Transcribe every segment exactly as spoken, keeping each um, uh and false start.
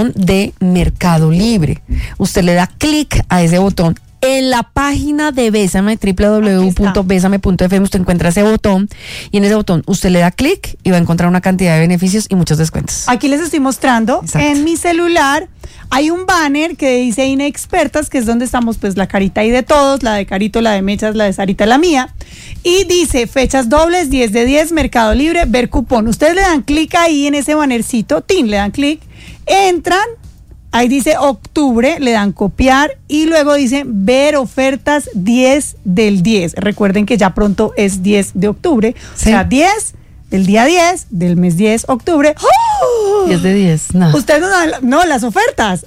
botón de Mercado Libre. Usted le da clic a ese botón. En la página de Bésame, doble u doble u doble u punto bésame punto efe eme, usted encuentra ese botón y en ese botón usted le da clic y va a encontrar una cantidad de beneficios y muchos descuentos. Aquí les estoy mostrando. Exacto. En mi celular hay un banner que dice Inexpertas, que es donde estamos pues la carita ahí de todos, la de Carito, la de Mechas, la de Sarita, la mía, y dice fechas dobles, diez de diez, Mercado Libre, ver cupón. Ustedes le dan clic ahí en ese bannercito, tin, le dan clic, entran. Ahí dice octubre, le dan copiar y luego dice ver ofertas diez del diez. Recuerden que ya pronto es diez de octubre. Sí. O sea, diez del día diez del mes diez, octubre. ¡Oh! diez de diez, no. Ustedes no dan, no, las ofertas.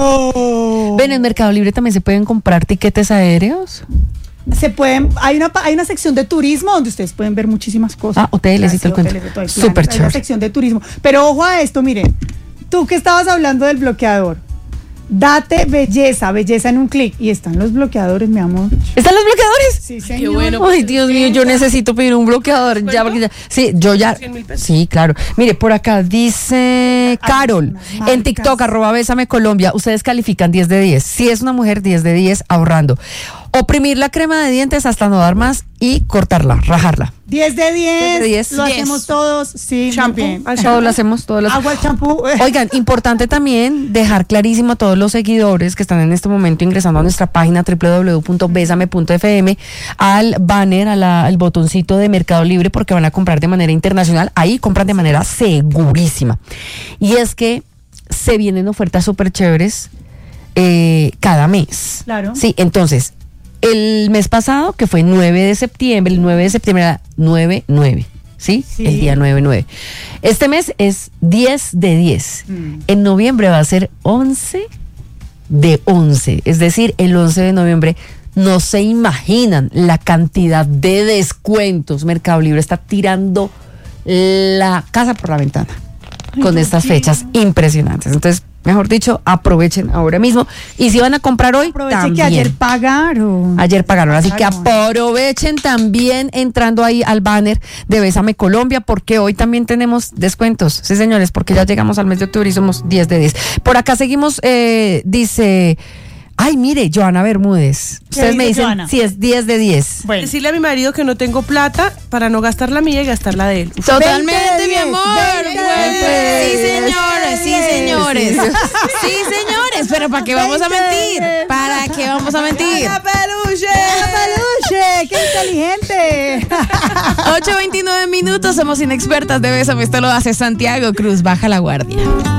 No. Ven, en Mercado Libre también se pueden comprar tiquetes aéreos. Se pueden, hay una hay una sección de turismo donde ustedes pueden ver muchísimas cosas. Ah, hoteles y todo el cuento. Súper chévere. Hay una sección de turismo. Pero ojo a esto, miren. Tú que estabas hablando del bloqueador, date belleza, belleza en un clic y están los bloqueadores, mi amor. ¿Están los bloqueadores? Sí, señor. Qué bueno. Ay, Dios mío, yo necesito pedir un bloqueador ya, porque ya, sí, yo ya, sí, claro. Mire, por acá dice Carol, en TikTok, arroba Bésame Colombia, ustedes califican diez de diez. Si es una mujer, diez de diez ahorrando. Oprimir la crema de dientes hasta no dar más y cortarla, rajarla. diez de diez, diez. Lo diez. hacemos todos, sí, champú. Todo lo hacemos, todo lo hacemos. Agua, champú. Oigan, importante también dejar clarísimo a todos los seguidores que están en este momento ingresando a nuestra página doble u doble u doble u punto bésame punto efe eme, al banner, a la, al botoncito de Mercado Libre, porque van a comprar de manera internacional. Ahí compran de manera segurísima. Y es que se vienen ofertas súper chéveres eh, cada mes. Claro. Sí, entonces, el mes pasado, que fue nueve de septiembre, el nueve de septiembre era nueve nueve, ¿sí? Sí. El día nueve nueve. Este mes es diez de diez. Mm. En noviembre va a ser once de once. Es decir, el once de noviembre no se imaginan la cantidad de descuentos. Mercado Libre está tirando la casa por la ventana con estas fechas impresionantes. Entonces, mejor dicho, aprovechen ahora mismo. Y si van a comprar hoy, aprovechen también. que ayer pagaron. Ayer pagaron, así pagaron. que aprovechen también entrando ahí al banner de Bésame Colombia, porque hoy también tenemos descuentos. Sí, señores, porque ya llegamos al mes de octubre y somos diez de diez. Por acá seguimos, eh, dice... Ay, mire, Joana Bermúdez. Ustedes me dicen Joana? Si es diez de diez. Bueno. Decirle a mi marido que no tengo plata para no gastar la mía y gastar la de él. Totalmente, mi amor. Sí, señores, sí, señores. Sí, señores, pero ¿para qué vamos a mentir? ¿Para qué vamos a mentir? ¡La peluche! ¡La peluche! ¡Qué inteligente! ocho veintinueve minutos, somos inexpertas de Bésame. Esto lo hace Santiago Cruz. Baja la guardia.